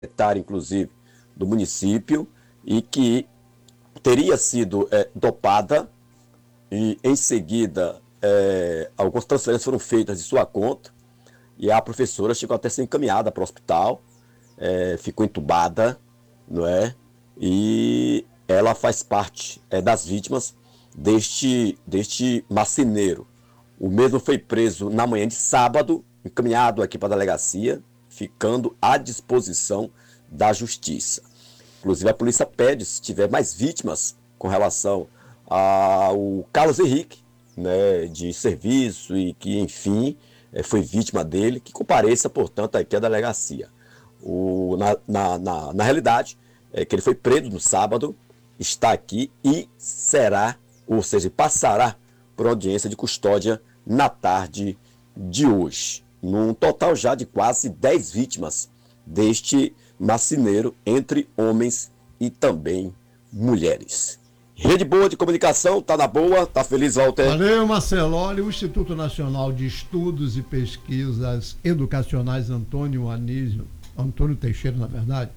secretária, inclusive, do município, e que teria sido dopada, e em seguida algumas transferências foram feitas de sua conta, e a professora chegou até a ser encaminhada para o hospital, ficou entubada, não é? E ela faz parte das vítimas deste marceneiro. O mesmo foi preso na manhã de sábado, encaminhado aqui para a delegacia, ficando à disposição da justiça. Inclusive a polícia pede, se tiver mais vítimas com relação ao Carlos Henrique, né, de serviço e que, enfim, foi vítima dele, que compareça, portanto, aqui à delegacia. Na realidade, que ele foi preso no sábado, está aqui e será, ou seja, passará por audiência de custódia na tarde de hoje. Num total já de quase 10 vítimas deste marceneiro, entre homens e também mulheres. Rede Boa de Comunicação, tá na boa, tá feliz, Walter? Valeu, Marcelo. Olha, o Instituto Nacional de Estudos e Pesquisas Educacionais Antônio Teixeira, na verdade,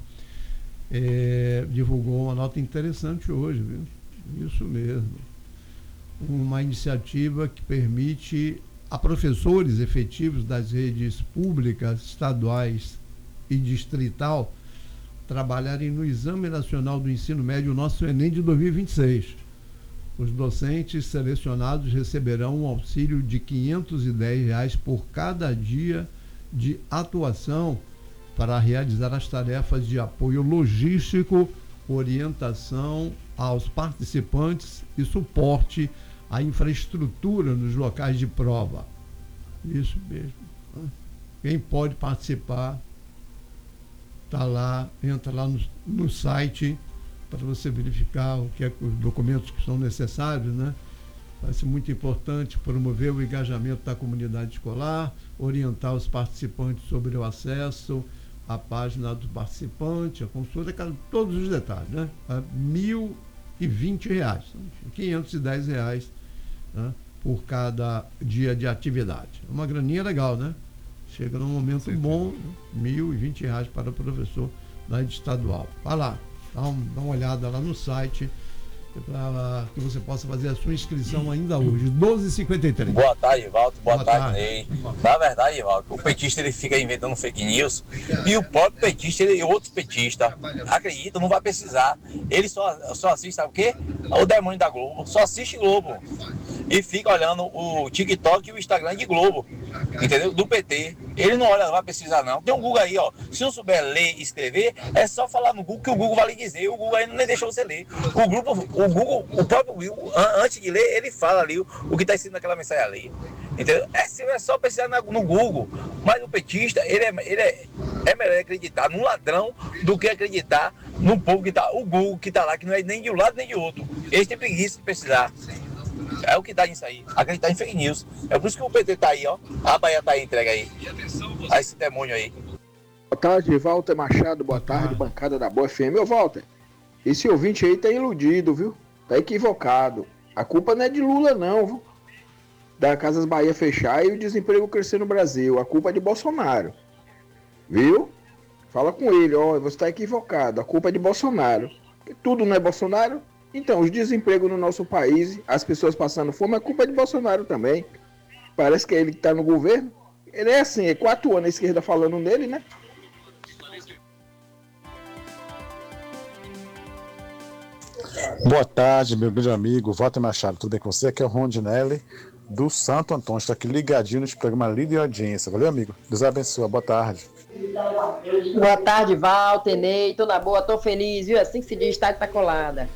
divulgou uma nota interessante hoje, viu? Isso mesmo. Uma iniciativa que permite a professores efetivos das redes públicas, estaduais e distrital trabalharem no Exame Nacional do Ensino Médio, o nosso Enem de 2026. Os docentes selecionados receberão um auxílio de R$ 510 por cada dia de atuação para realizar as tarefas de apoio logístico, orientação aos participantes e suporte à infraestrutura nos locais de prova. Isso mesmo. Quem pode participar, tá lá, entra lá no site para você verificar o que os documentos que são necessários, né? Vai ser muito importante promover o engajamento da comunidade escolar, orientar os participantes sobre o acesso à página do participante, a consulta, todos os detalhes, né? R$ 1.020, R$ 510, né? Por cada dia de atividade. É uma graninha legal, né? Chega num momento bom, R$ 1.020 para o professor da rede estadual. Vai lá, dá uma olhada lá no site para que você possa fazer a sua inscrição ainda hoje, 12h53. Boa tarde, Walter. Boa tarde, Ney. Na verdade, Walter, o petista ele fica inventando fake news e o próprio petista e outros petistas acreditam, não vai precisar. Ele só assiste, sabe o quê? O demônio da Globo. Só assiste Globo. E fica olhando o TikTok e o Instagram de Globo, entendeu? Do PT. Ele não olha, não vai precisar não. Tem um Google aí, ó. Se não souber ler e escrever, é só falar no Google que o Google vai lhe dizer. O Google aí não deixou você ler. O Google, o próprio Google, antes de ler, ele fala ali o que está escrito naquela mensagem ali. Entendeu? É só precisar no Google. Mas o petista, ele é melhor acreditar num ladrão do que acreditar no povo que tá, o Google que está lá, que não é nem de um lado nem de outro. Eles têm preguiça de precisar. É o que dá nisso aí, acreditar em fake news. É por isso que o PT tá aí, ó. A Bahia tá aí, entrega aí. A esse demônio aí. Boa tarde, Walter Machado. Boa tarde, bancada da Boa FM. Ô, Walter, esse ouvinte aí tá iludido, viu? Tá equivocado. A culpa não é de Lula, não, viu? Da Casas Bahia fechar e o desemprego crescer no Brasil. A culpa é de Bolsonaro. Viu? Fala com ele, ó. Você tá equivocado. A culpa é de Bolsonaro. Porque tudo não é Bolsonaro. Então, os desempregos no nosso país, as pessoas passando fome, a culpa é de Bolsonaro também. Parece que é ele que está no governo. Ele é assim, 4 anos a esquerda falando nele, né? Boa tarde, meu grande amigo Walter Machado. Tudo bem com você? Aqui é o Rondinelli do Santo Antônio. Estou aqui ligadinho no programa Líder e Audiência. Valeu, amigo? Deus abençoe. Boa tarde. Boa tarde, Walter, Ney. Tô na boa, tô feliz, viu? Assim que se diz, tá colada.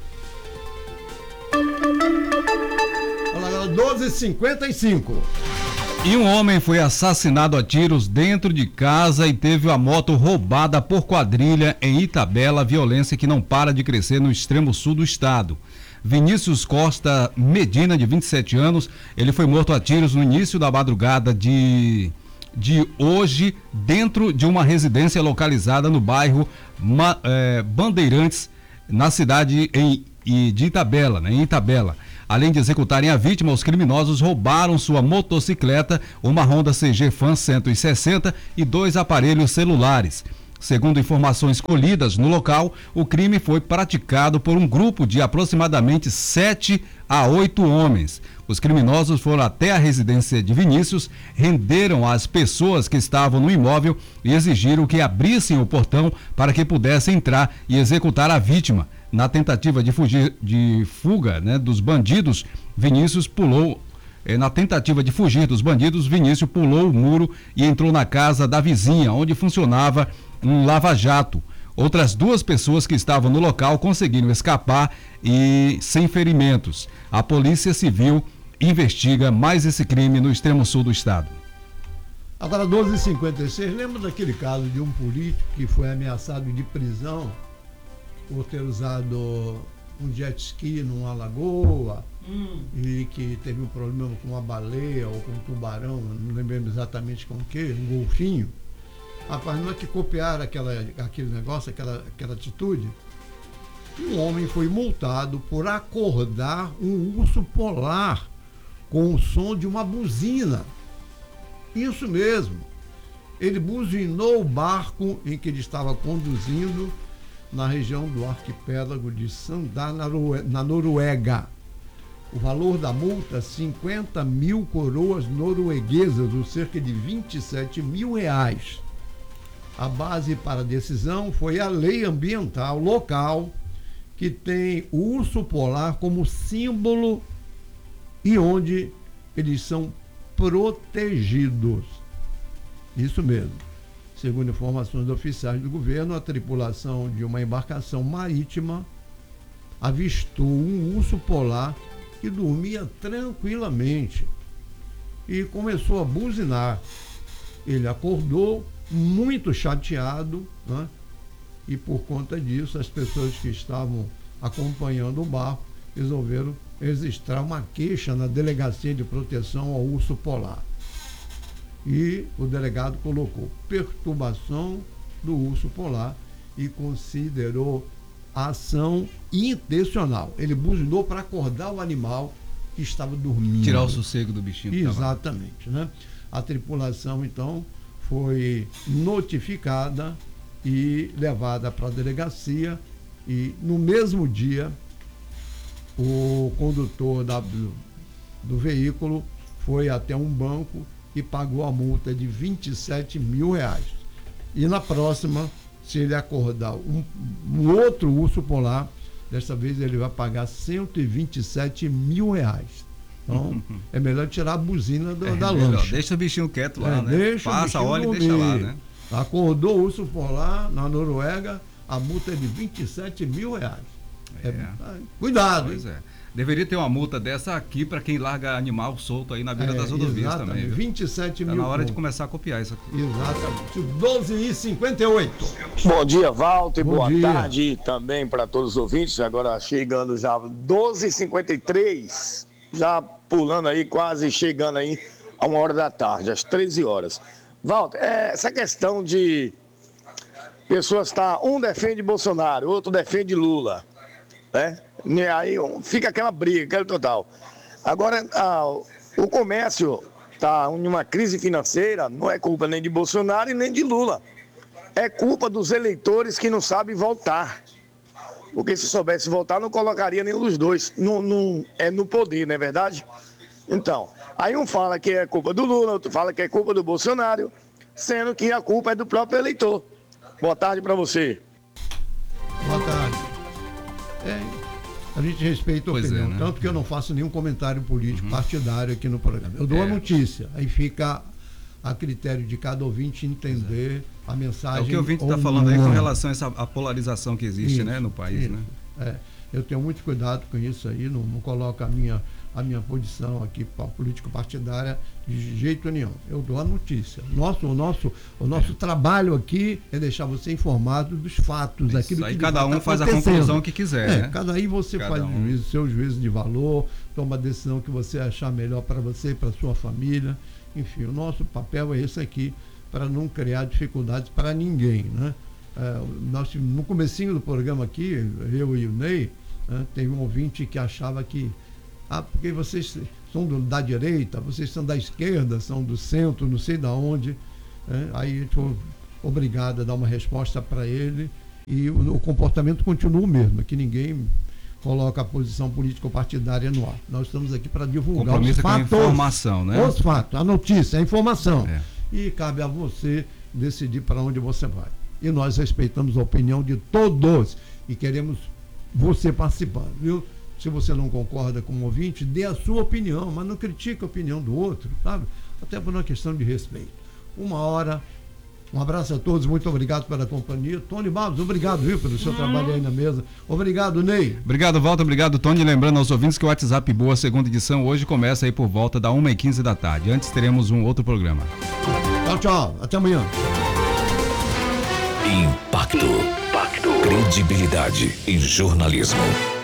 Olha lá, 12h55. E um homem foi assassinado a tiros dentro de casa e teve a moto roubada por quadrilha em Itabela, violência que não para de crescer no extremo sul do estado. Vinícius Costa Medina, de 27 anos, ele foi morto a tiros no início da madrugada de hoje, dentro de uma residência localizada no bairro Bandeirantes, na cidade de Itabela, né, em Itabela. Além de executarem a vítima, os criminosos roubaram sua motocicleta, uma Honda CG Fan 160 e 2 aparelhos celulares. Segundo informações colhidas no local, o crime foi praticado por um grupo de aproximadamente 7 a 8 homens. Os criminosos foram até a residência de Vinícius, renderam as pessoas que estavam no imóvel e exigiram que abrissem o portão para que pudessem entrar e executar a vítima. Na tentativa de fuga dos bandidos, Vinícius pulou o muro e entrou na casa da vizinha, onde funcionava um lava-jato. Outras 2 pessoas que estavam no local conseguiram escapar e sem ferimentos. A Polícia Civil investiga mais esse crime no extremo sul do estado. Agora, 12h56, lembra daquele caso de um político que foi ameaçado de prisão por ter usado um jet ski numa lagoa e que teve um problema com uma baleia ou com um tubarão, não lembro exatamente com o que, um golfinho. Rapaz, não é que copiaram aquele negócio, aquela atitude? Um homem foi multado por acordar um urso polar com o som de uma buzina. Isso mesmo. Ele buzinou o barco em que ele estava conduzindo na região do arquipélago de Sandar, na Noruega. O valor da multa, 50 mil coroas norueguesas, ou cerca de 27 mil reais. A base para a decisão foi a lei ambiental local, que tem o urso polar como símbolo e onde eles são protegidos. Isso mesmo. Segundo informações oficiais do governo, a tripulação de uma embarcação marítima avistou um urso polar que dormia tranquilamente e começou a buzinar. Ele acordou muito chateado, né? E por conta disso as pessoas que estavam acompanhando o barco resolveram registrar uma queixa na Delegacia de Proteção ao Urso Polar. E o delegado colocou perturbação do urso polar e considerou ação intencional. Ele buzinou para acordar o animal que estava dormindo. Tirar o sossego do bichinho. Exatamente, né? A tripulação, então, foi notificada e levada para a delegacia, e no mesmo dia o condutor do veículo foi até um banco e pagou a multa de 27 mil reais. E na próxima, se ele acordar um outro urso polar, dessa vez ele vai pagar 127 mil reais. Então, é melhor tirar a buzina da lancha. Deixa o bichinho quieto lá, né? Passa, olha e deixa lá, né? Acordou o urso polar na Noruega, a multa é de 27 mil reais. Cuidado, pois é. Deveria ter uma multa dessa aqui para quem larga animal solto aí na beira das rodovias também. Viu? 27 mil. Tá na hora de começar a copiar isso aqui. Exatamente. 12h58. Bom dia, Walter. Boa dia. tarde também para todos os ouvintes. Agora chegando já 12h53, já pulando aí, quase chegando aí a 1h da tarde, às 13 horas. Walter, essa questão de pessoas um defende Bolsonaro, outro defende Lula, né? E aí fica aquela briga, aquele total. Agora, o comércio está em uma crise financeira, não é culpa nem de Bolsonaro e nem de Lula. É culpa dos eleitores que não sabem votar. Porque se soubesse votar, não colocaria nenhum dos dois no poder, não é verdade? Então, aí um fala que é culpa do Lula, outro fala que é culpa do Bolsonaro, sendo que a culpa é do próprio eleitor. Boa tarde para você. Boa tarde. A gente respeita a opinião, né? Tanto que eu não faço nenhum comentário político partidário aqui no programa. Eu dou a notícia, aí fica a critério de cada ouvinte entender a mensagem. É o que o ouvinte está falando aí com relação a essa polarização que existe, né, no país, né? Eu tenho muito cuidado com isso aí, não coloco a minha posição aqui político-partidária de jeito nenhum. Eu dou a notícia. O nosso trabalho aqui é deixar você informado dos fatos, daquilo que cada um faz a conclusão que quiser, né? Cada aí você faz seu juízo de valor, toma a decisão que você achar melhor para você e para sua família. Enfim, o nosso papel é esse aqui, para não criar dificuldades para ninguém, né? No comecinho do programa aqui, eu e o Ney, teve um ouvinte que achava que porque vocês são da direita, vocês são da esquerda, são do centro, não sei de onde. Aí obrigado a dar uma resposta para ele, e o comportamento continua o mesmo, que ninguém coloca a posição político-partidária no ar. Nós estamos aqui para divulgar os fatos, com a informação, né? Os fatos, a notícia, a informação. E cabe a você decidir para onde você vai. E nós respeitamos a opinião de todos e queremos você participando, viu? Se você não concorda com o ouvinte, dê a sua opinião, mas não critique a opinião do outro, sabe? Até por uma questão de respeito. 1h, um abraço a todos, muito obrigado pela companhia. Tony Barros, obrigado, viu, pelo seu trabalho aí na mesa. Obrigado, Ney. Obrigado, Walter, obrigado, Tony. Lembrando aos ouvintes que o WhatsApp Boa, segunda edição, hoje começa aí por volta da 1h15 da tarde. Antes teremos um outro programa. Tchau, tchau. Até amanhã. Impacto. Credibilidade em jornalismo.